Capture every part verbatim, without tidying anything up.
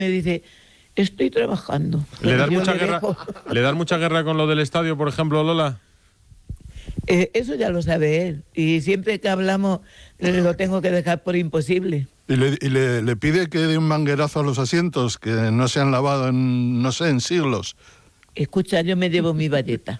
me dice, estoy trabajando. ¿Le das Yo mucha le guerra, dejo. ¿le das mucha guerra con lo del estadio, por ejemplo, Lola? Eh, eso ya lo sabe él. Y siempre que hablamos eh, lo tengo que dejar por imposible. Y, le, y le, le pide que dé un manguerazo a los asientos, que no se han lavado en, no sé, en siglos. Escucha, yo me llevo mi valleta.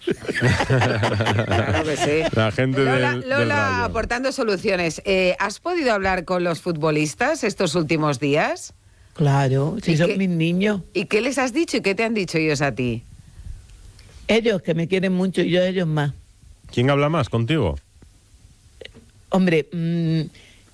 Claro que sí. La gente Lola, del, del Lola Rayo. aportando soluciones. Eh, ¿Has podido hablar con los futbolistas estos últimos días? Claro, si ¿Y son qué- mis niños. ¿Y qué les has dicho y qué te han dicho ellos a ti? Ellos que me quieren mucho y yo a ellos más. ¿Quién habla más contigo? Hombre, mmm,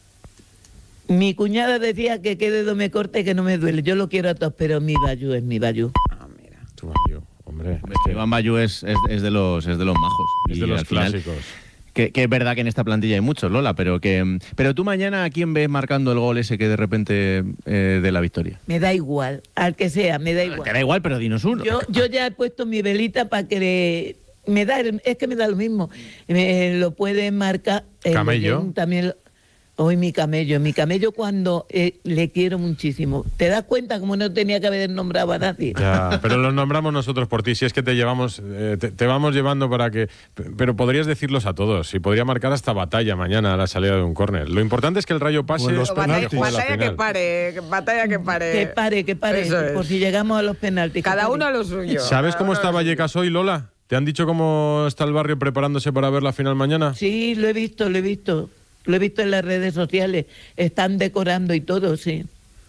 mi cuñada decía que qué dedo me corte que no me duele. Yo lo quiero a todos, pero mi Bayú es mi Bayú. Ah, mira. Tu Bayo, hombre. Es que Iván Bayú es, es, es de los, es de los majos. Es Y de los al final, clásicos. Que, que es verdad que en esta plantilla hay muchos, Lola, pero que pero tú mañana, ¿a quién ves marcando el gol ese que de repente eh, de la victoria? Me da igual, al que sea, me da igual. Te da igual, pero dinos uno. Yo, yo ya he puesto mi velita para que le- me da, es que me da lo mismo. Me, lo puede marcar. eh, Camello. Leyen También. Hoy mi camello, mi camello cuando eh, le quiero muchísimo. ¿Te das cuenta como no tenía que haber nombrado a nadie? Ya, pero los nombramos nosotros por ti. Si es que te llevamos, eh, te, te vamos llevando para que. Pero podrías decirlos a todos. Y podría marcar hasta batalla mañana a la salida de un córner. Lo importante es que el Rayo pase. O en los O batalla, penaltis. juegue la batalla que final. pare, batalla que pare. Que pare, que pare, Eso es. por si llegamos a los penaltis. que Cada pare. uno a lo suyo. ¿Sabes Cada cómo uno a está lo Vallecas hoy, Lola? ¿Te han dicho cómo está el barrio preparándose para ver la final mañana? Sí, lo he visto, lo he visto. Lo he visto en las redes sociales. Están decorando y todo, sí.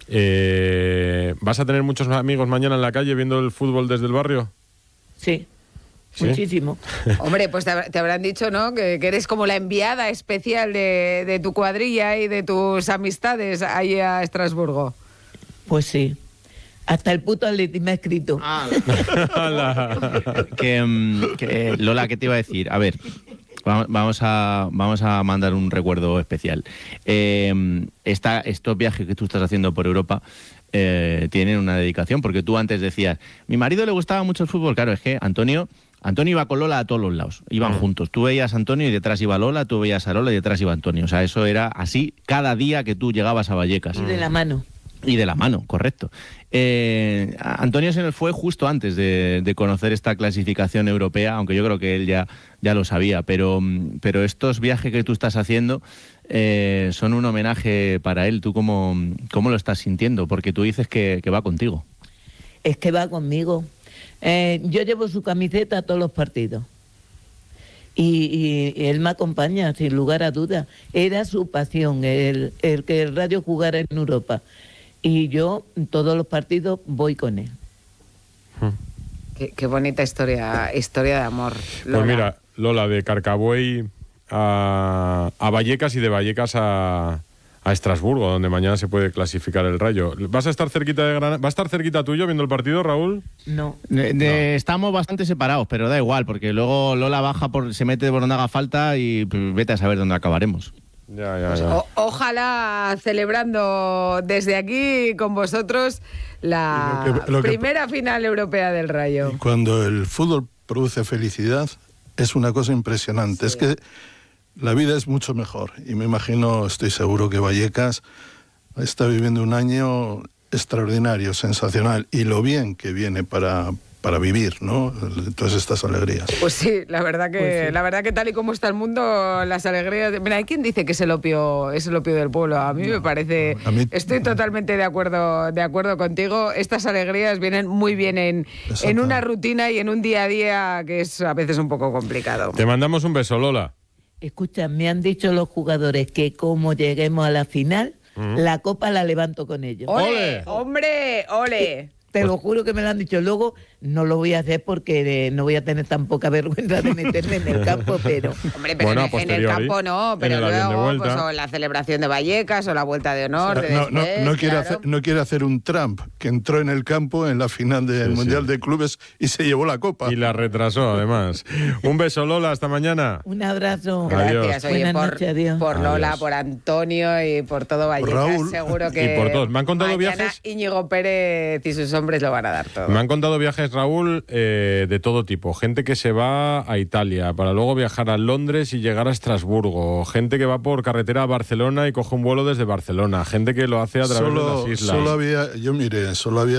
Eh, ¿Vas a tener muchos amigos mañana en la calle viendo el fútbol desde el barrio? Sí, ¿Sí? muchísimo. Hombre, pues te, hab- te habrán dicho, ¿no? Que, que eres como la enviada especial de, de tu cuadrilla y de tus amistades ahí a Estrasburgo. Pues sí. Hasta el puto Atleti me ha escrito. Ala. que, mm, que, Lola, ¿qué te iba a decir? A ver, va- vamos a, vamos a mandar un recuerdo especial. Eh, esta, estos viajes que tú estás haciendo por Europa eh, tienen una dedicación, porque tú antes decías, mi marido le gustaba mucho el fútbol. Claro, es que Antonio... Antonio iba con Lola a todos los lados, iban Mm. juntos. Tú veías a Antonio y detrás iba Lola, tú veías a Lola y detrás iba Antonio. O sea, eso era así cada día que tú llegabas a Vallecas. Y de la mano. Y de la mano, correcto. Eh, Antonio se nos fue justo antes de, de conocer esta clasificación europea, aunque yo creo que él ya, ya lo sabía, pero, pero estos viajes que tú estás haciendo eh, son un homenaje para él. ¿Tú cómo, cómo lo estás sintiendo? Porque tú dices que, que va contigo. Es que va conmigo. Eh, yo llevo su camiseta a todos los partidos. Y, y él me acompaña, sin lugar a dudas. Era su pasión, el, el que el Rayo jugara en Europa. Y yo, en todos los partidos, voy con él. Qué, qué bonita historia, historia de amor. Lola. Pues mira, Lola, de Carcabuey a, a Vallecas y de Vallecas a, a Estrasburgo, donde mañana se puede clasificar el Rayo. ¿Vas a estar cerquita de Granada? ¿Va a estar cerquita tuyo viendo el partido, Raúl? No. De- de- Estamos bastante separados, pero da igual, porque luego Lola baja, por, se mete por donde haga falta y pues, vete a saber dónde acabaremos. Ya, ya, Pues ya. o- ojalá celebrando desde aquí con vosotros la Y lo que- lo que- primera final europea del Rayo. Y cuando el fútbol produce felicidad, es una cosa impresionante. Es que la vida es mucho mejor. Y me imagino, estoy seguro que Vallecas está viviendo un año extraordinario, sensacional. Y lo bien que viene para, para vivir, ¿no? Todas estas alegrías. Pues sí, la verdad que Pues sí. la verdad que tal y como está el mundo, las alegrías. de- Mira, hay quien dice que es el opio, es el opio del pueblo. A mí me parece. a mí- Estoy totalmente de acuerdo, de acuerdo contigo. Estas alegrías vienen muy bien en, en Exacto. una rutina y en un día a día que es a veces un poco complicado. Te mandamos un beso, Lola. Escucha, me han dicho los jugadores que como lleguemos a la final, la copa la levanto con ellos. ¡Ole! ¡Ole! ¡Hombre! ¡Ole! Te lo juro que me lo han dicho. Luego no lo voy a hacer porque eh, no voy a tener tan poca vergüenza de meterme en el campo, pero... Hombre, pero Bueno, a en, en el posteriori, campo no, en pero el avión de luego vuelta. pues, o la celebración de Vallecas o la vuelta de honor. de No, no, después, no quiere claro. hacer, no quiere hacer un Trump que entró en el campo en la final del Sí, Mundial sí. de Clubes y se llevó la copa. Y la retrasó, además. Un beso, Lola, hasta mañana. Un abrazo. Adiós. Gracias, oye, Buenas por, noches, adiós. por Lola, Adiós. por Antonio y por todo Vallecas. Raúl. Seguro que Y por todos. ¿Me han contado mañana viajes? Íñigo Pérez y sus hombres lo van a dar todo. Me han contado viajes viajes, Raúl, eh, de todo tipo. Gente que se va a Italia para luego viajar a Londres y llegar a Estrasburgo. Gente que va por carretera a Barcelona y coge un vuelo desde Barcelona. Gente que lo hace a través Solo, de las islas. solo había, yo miré, solo había